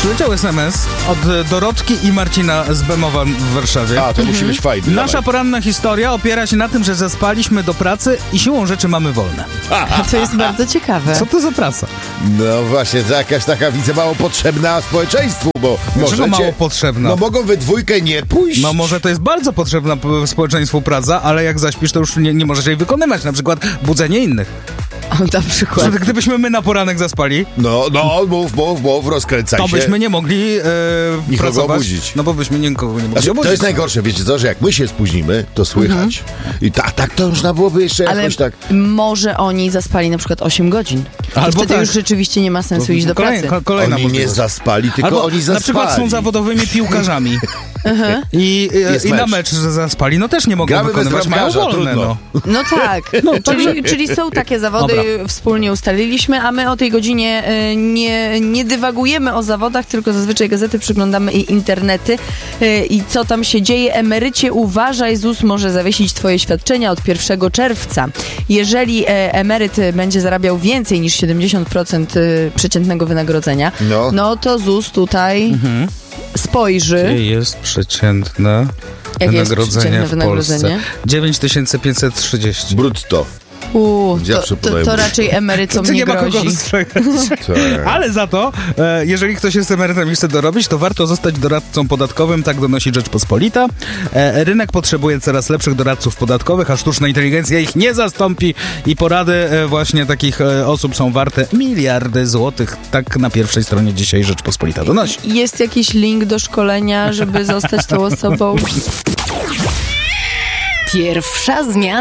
Przyleciał SMS od Dorotki i Marcina z Bemowa w Warszawie. A, to musi być fajne. Nasza poranna historia opiera się na tym, że zaspaliśmy do pracy i siłą rzeczy mamy wolne. To jest bardzo ciekawe. Co to za praca? No właśnie, to jakaś taka, widzę, mało potrzebna społeczeństwu, bo Dlaczego możecie... mało potrzebna? No mogą we dwójkę nie pójść. No może to jest bardzo potrzebna społeczeństwu praca, ale jak zaśpisz, to już nie możesz jej wykonywać. Na przykład budzenie innych. Na przykład. Gdybyśmy my na poranek zaspali, No, mów, rozkręcaj to się. byśmy nie mogli Nikogo pracować. obudzić. No bo byśmy nikogo nie mogli Znaczy, obudzić. to jest najgorsze, wiecie co, że jak my się spóźnimy, to słychać. I tak to można byłoby jeszcze Ale jakoś tak... może oni zaspali na przykład 8 godzin. Albo I wtedy tak. już rzeczywiście nie ma sensu iść do pracy. Kolejna Oni nie możliwość. zaspali, tylko Albo oni zaspali. na przykład są zawodowymi piłkarzami. I na mecz zaspali. No też nie mogą Gramy bez wykonywać, mają bramkarza, wolne. trudno. No tak, czyli są takie zawody, Dobra. wspólnie ustaliliśmy, a my o tej godzinie nie dywagujemy o zawodach, tylko zazwyczaj gazety przyglądamy i internety i co tam się dzieje. Emerycie, uważaj, ZUS może zawiesić twoje świadczenia od 1 czerwca. Jeżeli emeryt będzie zarabiał więcej niż 70% przeciętnego wynagrodzenia, no to ZUS tutaj spojrzy. Jakie jest przeciętne Jakie jest wynagrodzenie przeciętne w wynagrodzenie? Polsce? 9530. Brutto. To raczej emerytom To nie nie ma kogo grozi. ostrzegać. Tak. Ale za to, jeżeli ktoś jest emerytem i chce dorobić, to warto zostać doradcą podatkowym, tak donosi Rzeczpospolita. Rynek potrzebuje coraz lepszych doradców podatkowych, a sztuczna inteligencja ich nie zastąpi i porady właśnie takich osób są warte miliardy złotych. Tak na pierwszej stronie dzisiaj Rzeczpospolita donosi. Jest jakiś link do szkolenia, żeby zostać tą osobą? Pierwsza zmiana.